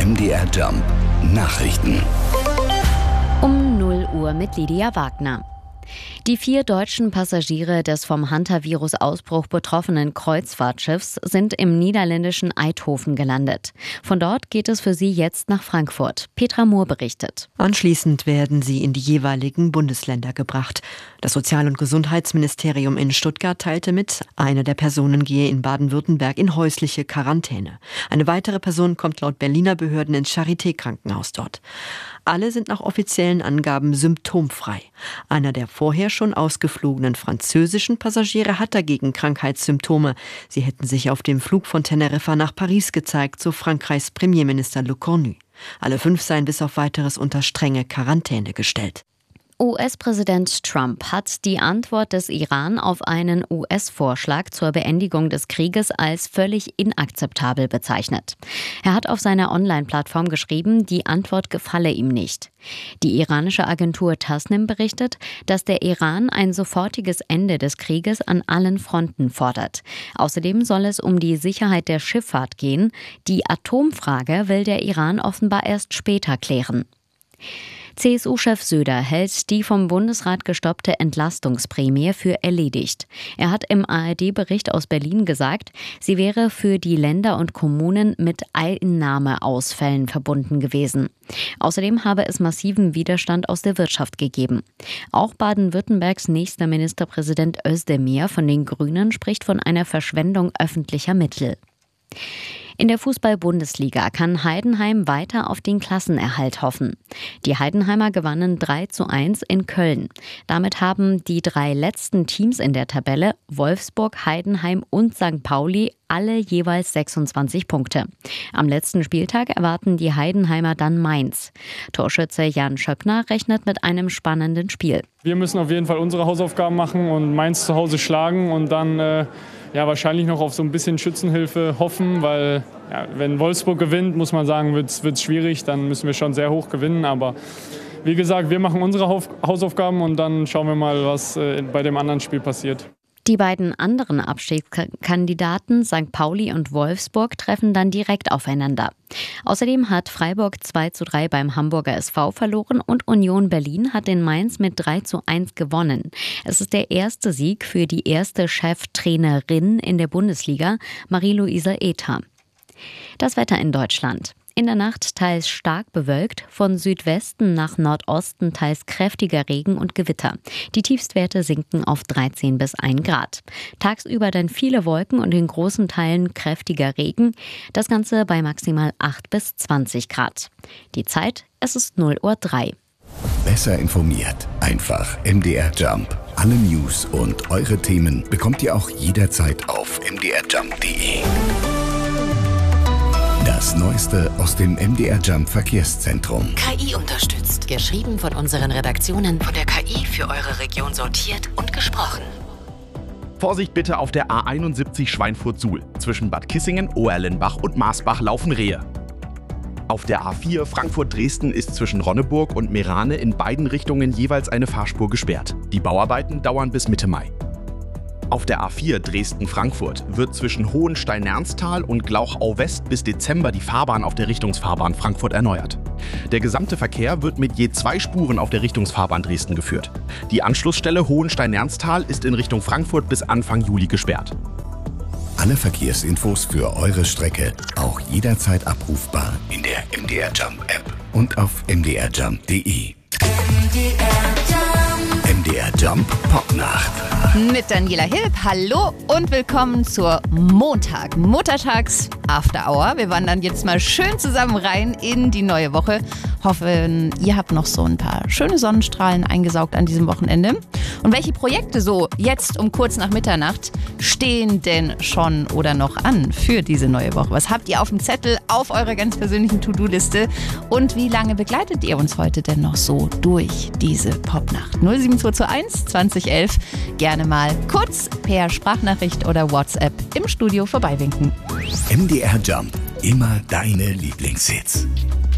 MDR Jump Nachrichten. Um 0 Uhr mit Lydia Wagner. Die 4 deutschen Passagiere des vom Hantavirus-Ausbruch betroffenen Kreuzfahrtschiffs sind im niederländischen Eindhoven gelandet. Von dort geht es für sie jetzt nach Frankfurt. Petra Mohr berichtet. Anschließend werden sie in die jeweiligen Bundesländer gebracht. Das Sozial- und Gesundheitsministerium in Stuttgart teilte mit, eine der Personen gehe in Baden-Württemberg in häusliche Quarantäne. Eine weitere Person kommt laut Berliner Behörden ins Charité-Krankenhaus dort. Alle sind nach offiziellen Angaben symptomfrei. Einer der vorher schon ausgeflogenen französischen Passagiere hat dagegen Krankheitssymptome. Sie hätten sich auf dem Flug von Teneriffa nach Paris gezeigt, so Frankreichs Premierminister Le Cornu. Alle 5 seien bis auf Weiteres unter strenge Quarantäne gestellt. US-Präsident Trump hat die Antwort des Iran auf einen US-Vorschlag zur Beendigung des Krieges als völlig inakzeptabel bezeichnet. Er hat auf seiner Online-Plattform geschrieben, die Antwort gefalle ihm nicht. Die iranische Agentur Tasnim berichtet, dass der Iran ein sofortiges Ende des Krieges an allen Fronten fordert. Außerdem soll es um die Sicherheit der Schifffahrt gehen. Die Atomfrage will der Iran offenbar erst später klären. CSU-Chef Söder hält die vom Bundesrat gestoppte Entlastungsprämie für erledigt. Er hat im ARD-Bericht aus Berlin gesagt, sie wäre für die Länder und Kommunen mit Einnahmeausfällen verbunden gewesen. Außerdem habe es massiven Widerstand aus der Wirtschaft gegeben. Auch Baden-Württembergs nächster Ministerpräsident Özdemir von den Grünen spricht von einer Verschwendung öffentlicher Mittel. In der Fußball-Bundesliga kann Heidenheim weiter auf den Klassenerhalt hoffen. Die Heidenheimer gewannen 3:1 in Köln. Damit haben die 3 letzten Teams in der Tabelle, Wolfsburg, Heidenheim und St. Pauli, alle jeweils 26 Punkte. Am letzten Spieltag erwarten die Heidenheimer dann Mainz. Torschütze Jan Schöppner rechnet mit einem spannenden Spiel. Wir müssen auf jeden Fall unsere Hausaufgaben machen und Mainz zu Hause schlagen und dann wahrscheinlich noch auf so ein bisschen Schützenhilfe hoffen, weil wenn Wolfsburg gewinnt, muss man sagen, wird's schwierig, dann müssen wir schon sehr hoch gewinnen, aber wie gesagt, wir machen unsere Hausaufgaben und dann schauen wir mal, was bei dem anderen Spiel passiert. Die beiden anderen Abstiegskandidaten, St. Pauli und Wolfsburg, treffen dann direkt aufeinander. Außerdem hat Freiburg 2:3 beim Hamburger SV verloren und Union Berlin hat in Mainz mit 3:1 gewonnen. Es ist der erste Sieg für die erste Cheftrainerin in der Bundesliga, Marie-Louise Ether. Das Wetter in Deutschland. In der Nacht teils stark bewölkt, von Südwesten nach Nordosten teils kräftiger Regen und Gewitter. Die Tiefstwerte sinken auf 13 bis 1 Grad. Tagsüber dann viele Wolken und in großen Teilen kräftiger Regen. Das Ganze bei maximal 8 bis 20 Grad. Die Zeit, es ist 0:03 Uhr. Besser informiert. Einfach MDR Jump. Alle News und eure Themen bekommt ihr auch jederzeit auf mdrjump.de. Das Neueste aus dem MDR Jump Verkehrszentrum. KI unterstützt. Geschrieben von unseren Redaktionen. Von der KI für eure Region sortiert und gesprochen. Vorsicht bitte auf der A71 Schweinfurt-Suhl. Zwischen Bad Kissingen, Oerlenbach und Maasbach laufen Rehe. Auf der A4 Frankfurt-Dresden ist zwischen Ronneburg und Meerane in beiden Richtungen jeweils eine Fahrspur gesperrt. Die Bauarbeiten dauern bis Mitte Mai. Auf der A4 Dresden-Frankfurt wird zwischen Hohenstein-Ernsthal und Glauchau-West bis Dezember die Fahrbahn auf der Richtungsfahrbahn Frankfurt erneuert. Der gesamte Verkehr wird mit je 2 Spuren auf der Richtungsfahrbahn Dresden geführt. Die Anschlussstelle Hohenstein-Ernsthal ist in Richtung Frankfurt bis Anfang Juli gesperrt. Alle Verkehrsinfos für eure Strecke auch jederzeit abrufbar in der MDR Jump App und auf mdrjump.de. MDR Jump Popnacht. Mit Daniela Hilb, hallo und willkommen zur Montags After Hour. Wir wandern jetzt mal schön zusammen rein in die neue Woche. Hoffen, ihr habt noch so ein paar schöne Sonnenstrahlen eingesaugt an diesem Wochenende. Und welche Projekte so jetzt um kurz nach Mitternacht stehen denn schon oder noch an für diese neue Woche? Was habt ihr auf dem Zettel, auf eurer ganz persönlichen To-Do-Liste? Und wie lange begleitet ihr uns heute denn noch so durch diese Popnacht? 07221 2011. Gerne mal kurz per Sprachnachricht oder WhatsApp im Studio vorbeiwinken. MDR Jump. Immer deine Lieblingshits.